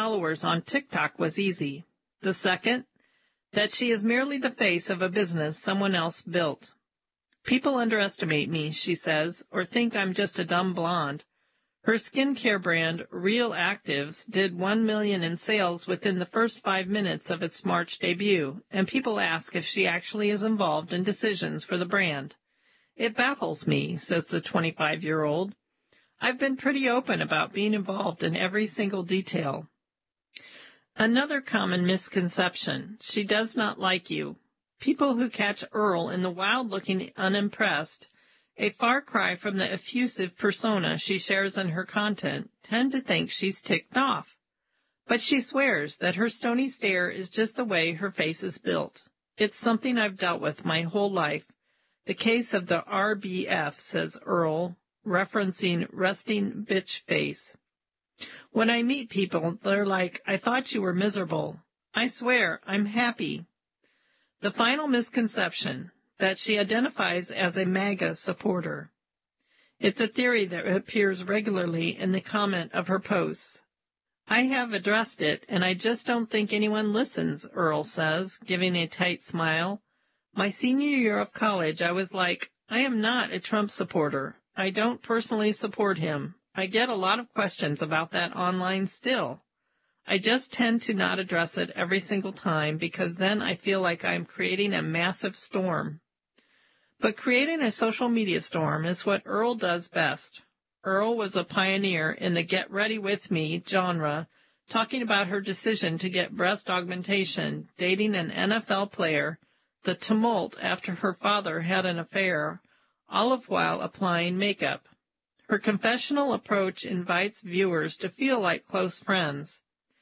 followers on TikTok was easy. The second, that she is merely the face of a business someone else built. People underestimate me, she says, or think I'm just a dumb blonde. Her skincare brand, Real Actives, did $1 million in sales within the first 5 minutes of its March debut, and people ask if she actually is involved in decisions for the brand. It baffles me, says the 25-year-old. I've been pretty open about being involved in every single detail. Another common misconception: she does not like you. People who catch Earl in the wild-looking unimpressed, a far cry from the effusive persona she shares in her content, tend to think she's ticked off. But she swears that her stony stare is just the way her face is built. It's something I've dealt with my whole life. The case of the RBF, says Earl, referencing resting bitch face. When I meet people, they're like, I thought you were miserable. I swear, I'm happy. The final misconception, that she identifies as a MAGA supporter. It's a theory that appears regularly in the comment of her posts. I have addressed it, and I just don't think anyone listens, Earl says, giving a tight smile. My senior year of college, I was like, I am not a Trump supporter. I don't personally support him. I get a lot of questions about that online still. I just tend to not address it every single time because then I feel like I'm creating a massive storm. But creating a social media storm is what Earl does best. Earl was a pioneer in the Get Ready With Me genre, talking about her decision to get breast augmentation, dating an NFL player, the tumult after her father had an affair, all of while applying makeup. Her confessional approach invites viewers to feel like close friends.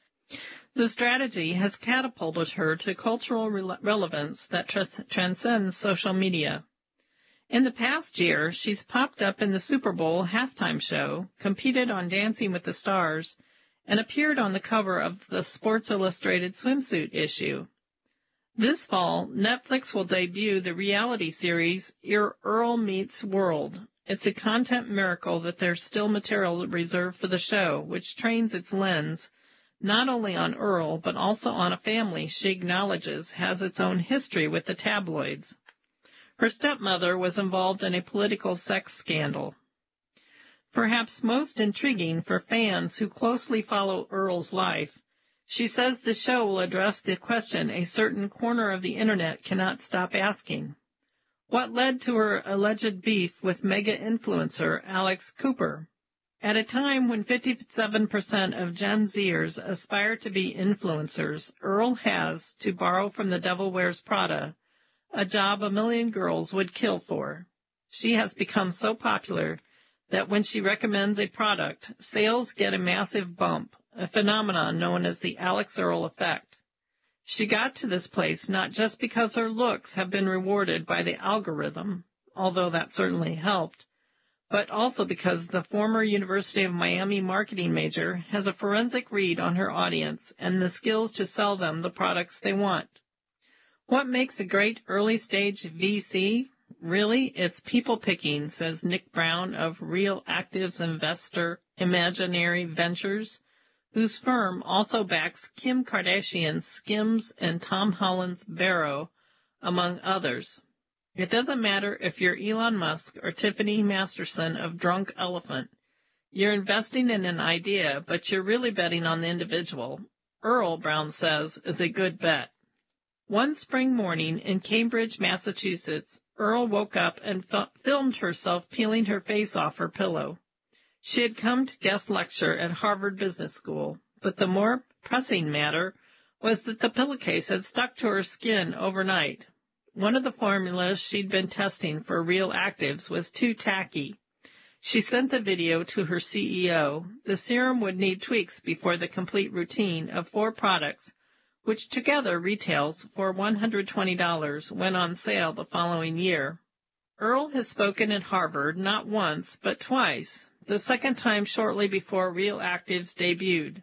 The strategy has catapulted her to cultural relevance that transcends social media. In the past year, she's popped up in the Super Bowl halftime show, competed on Dancing with the Stars, and appeared on the cover of the Sports Illustrated swimsuit issue. This fall, Netflix will debut the reality series Earl Meets World. It's a content miracle that there's still material reserved for the show, which trains its lens not only on Earl, but also on a family she acknowledges has its own history with the tabloids. Her stepmother was involved in a political sex scandal. Perhaps most intriguing for fans who closely follow Earl's life, she says the show will address the question a certain corner of the internet cannot stop asking. What led to her alleged beef with mega-influencer Alex Cooper? At a time when 57% of Gen Zers aspire to be influencers, Earl has, to borrow from The Devil Wears Prada, a job a million girls would kill for. She has become so popular that when she recommends a product, sales get a massive bump, a phenomenon known as the Alex Earl effect. She got to this place not just because her looks have been rewarded by the algorithm, although that certainly helped, but also because the former University of Miami marketing major has a forensic read on her audience and the skills to sell them the products they want. What makes a great early-stage VC? Really, it's people picking, says Nick Brown of Real Actives Investor Imaginary Ventures, whose firm also backs Kim Kardashian's Skims and Tom Holland's Barrow, among others. It doesn't matter if you're Elon Musk or Tiffany Masterson of Drunk Elephant. You're investing in an idea, but you're really betting on the individual. Earl, Brown says, is a good bet. One spring morning in Cambridge, Massachusetts, Earl woke up and filmed herself peeling her face off her pillow. She had come to guest lecture at Harvard Business School, but the more pressing matter was that the pillowcase had stuck to her skin overnight. One of the formulas she'd been testing for Real Actives was too tacky. She sent the video to her CEO. The serum would need tweaks before the complete routine of 4 products, which together retails for $120, went on sale the following year. Earl has spoken at Harvard not once, but twice, the second time shortly before Real Actives debuted.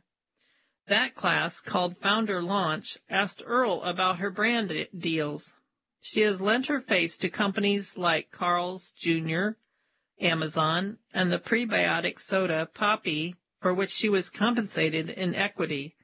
That class, called Founder Launch, asked Earl about her brand deals. She has lent her face to companies like Carl's Jr., Amazon, and the prebiotic soda Poppi, for which she was compensated in equity.